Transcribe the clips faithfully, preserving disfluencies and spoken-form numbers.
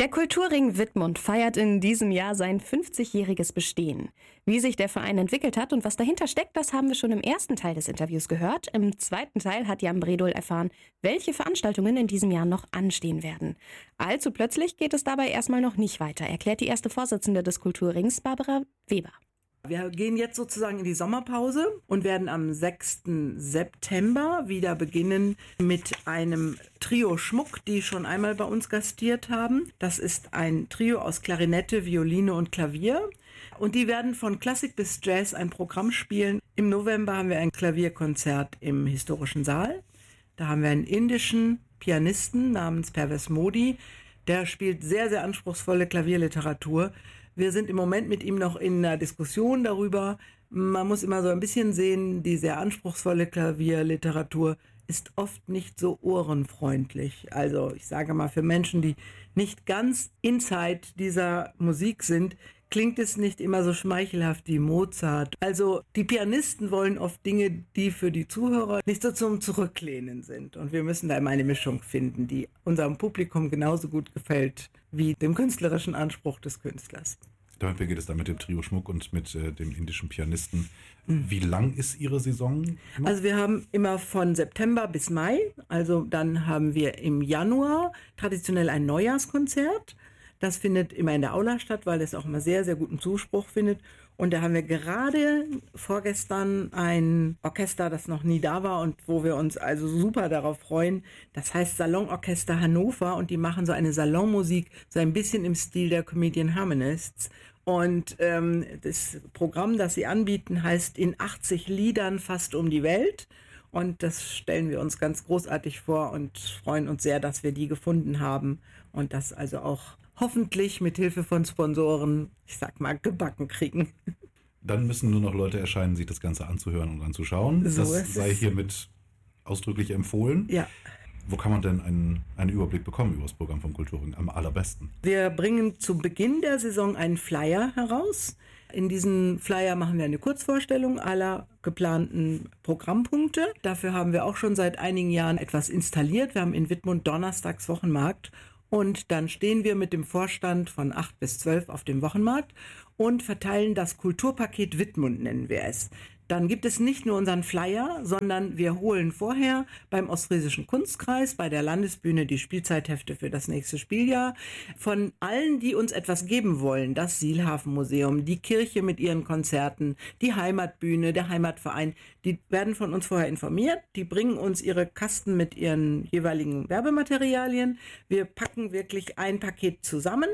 Der Kulturring Wittmund feiert in diesem Jahr sein fünfzigjähriges Bestehen. Wie sich der Verein entwickelt hat und was dahinter steckt, das haben wir schon im ersten Teil des Interviews gehört. Im zweiten Teil hat Jan Bredohl erfahren, welche Veranstaltungen in diesem Jahr noch anstehen werden. Allzu plötzlich geht es dabei erstmal noch nicht weiter, erklärt die erste Vorsitzende des Kulturrings, Barbara Weber. Wir gehen jetzt sozusagen in die Sommerpause und werden am sechsten September wieder beginnen mit einem Trio Schmuck, die schon einmal bei uns gastiert haben. Das ist ein Trio aus Klarinette, Violine und Klavier. Und die werden von Klassik bis Jazz ein Programm spielen. Im November haben wir ein Klavierkonzert im Historischen Saal. Da haben wir einen indischen Pianisten namens Pervez Modi. Der spielt sehr, sehr anspruchsvolle Klavierliteratur. Wir sind im Moment mit ihm noch in einer Diskussion darüber. Man muss immer so ein bisschen sehen, die sehr anspruchsvolle Klavierliteratur ist oft nicht so ohrenfreundlich. Also ich sage mal, für Menschen, die nicht ganz inside dieser Musik sind, klingt es nicht immer so schmeichelhaft wie Mozart. Also die Pianisten wollen oft Dinge, die für die Zuhörer nicht so zum Zurücklehnen sind. Und wir müssen da immer eine Mischung finden, die unserem Publikum genauso gut gefällt wie dem künstlerischen Anspruch des Künstlers. Damit geht es dann mit dem Trio Schmuck und mit äh, dem indischen Pianisten. Wie lang ist Ihre Saison? Also wir haben immer von September bis Mai. Also dann haben wir im Januar traditionell ein Neujahrskonzert. Das findet immer in der Aula statt, weil es auch immer sehr, sehr guten Zuspruch findet. Und da haben wir gerade vorgestern ein Orchester, das noch nie da war und wo wir uns also super darauf freuen. Das heißt Salonorchester Hannover und die machen so eine Salonmusik, so ein bisschen im Stil der Comedian Harmonists. Und ähm, das Programm, das sie anbieten, heißt In achtzig Liedern fast um die Welt. Und das stellen wir uns ganz großartig vor und freuen uns sehr, dass wir die gefunden haben und das also auch hoffentlich mit Hilfe von Sponsoren, ich sag mal, gebacken kriegen. Dann müssen nur noch Leute erscheinen, sich das Ganze anzuhören und anzuschauen. So das sei es. hiermit ausdrücklich empfohlen. Ja. Wo kann man denn einen, einen Überblick bekommen über das Programm vom Kulturring am allerbesten? Wir bringen zu Beginn der Saison einen Flyer heraus. In diesem Flyer machen wir eine Kurzvorstellung aller geplanten Programmpunkte. Dafür haben wir auch schon seit einigen Jahren etwas installiert. Wir haben in Wittmund donnerstags Wochenmarkt. Und dann stehen wir mit dem Vorstand von acht bis zwölf auf dem Wochenmarkt und verteilen das Kulturpaket Wittmund, nennen wir es. Dann gibt es nicht nur unseren Flyer, sondern wir holen vorher beim Ostfriesischen Kunstkreis, bei der Landesbühne die Spielzeithefte für das nächste Spieljahr. Von allen, die uns etwas geben wollen, das Sielhafenmuseum, die Kirche mit ihren Konzerten, die Heimatbühne, der Heimatverein, die werden von uns vorher informiert. Die bringen uns ihre Kasten mit ihren jeweiligen Werbematerialien. Wir packen wirklich ein Paket zusammen.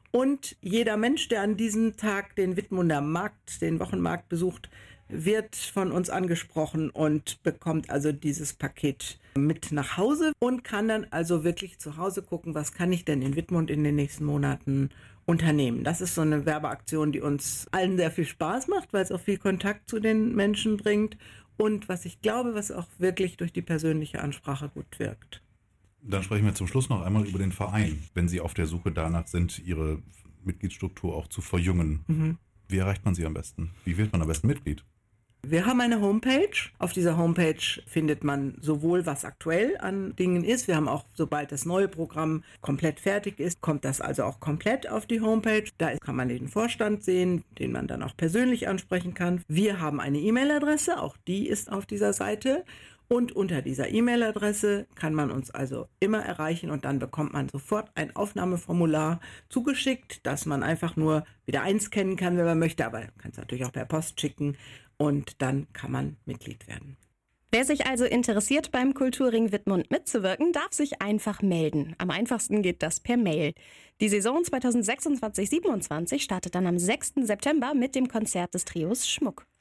Und jeder Mensch, der an diesem Tag den Wittmunder Markt, den Wochenmarkt besucht, wird von uns angesprochen und bekommt also dieses Paket mit nach Hause und kann dann also wirklich zu Hause gucken, was kann ich denn in Wittmund in den nächsten Monaten unternehmen. Das ist so eine Werbeaktion, die uns allen sehr viel Spaß macht, weil es auch viel Kontakt zu den Menschen bringt und was ich glaube, was auch wirklich durch die persönliche Ansprache gut wirkt. Dann sprechen wir zum Schluss noch einmal über den Verein, wenn Sie auf der Suche danach sind, Ihre Mitgliedsstruktur auch zu verjüngen. Mhm. Wie erreicht man sie am besten? Wie wird man am besten Mitglied? Wir haben eine Homepage. Auf dieser Homepage findet man sowohl, was aktuell an Dingen ist. Wir haben auch, sobald das neue Programm komplett fertig ist, kommt das also auch komplett auf die Homepage. Da kann man den Vorstand sehen, den man dann auch persönlich ansprechen kann. Wir haben eine E-Mail-Adresse, auch die ist auf dieser Seite. Und unter dieser E-Mail-Adresse kann man uns also immer erreichen und dann bekommt man sofort ein Aufnahmeformular zugeschickt, das man einfach nur wieder einscannen kann, wenn man möchte, aber man kann es natürlich auch per Post schicken und dann kann man Mitglied werden. Wer sich also interessiert, beim Kulturring Wittmund mitzuwirken, darf sich einfach melden. Am einfachsten geht das per Mail. Die Saison zwanzig sechsundzwanzig siebenundzwanzig startet dann am sechsten September mit dem Konzert des Trios Schmuck.